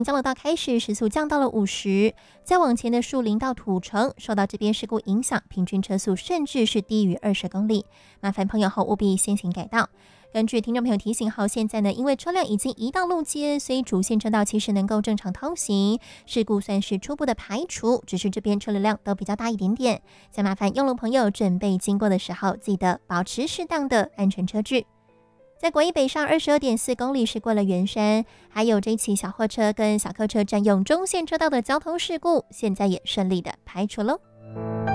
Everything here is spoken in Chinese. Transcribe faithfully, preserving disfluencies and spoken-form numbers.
交流道开始时速降到了五十，再往前的树林到土城，受到这边事故影响，平均车速甚至是低于二十公里。麻烦朋友后务必先行改道。根据听众朋友提醒后，现在呢，因为车辆已经移到路肩，所以主线车道其实能够正常通行，事故算是初步的排除，只是这边车流量都比较大一点点。再麻烦用路朋友准备经过的时候，记得保持适当的安全车距。在国一北上二十二点四公里是过了圆山，还有这起小货车跟小客车占用中线车道的交通事故，现在也顺利的排除喽。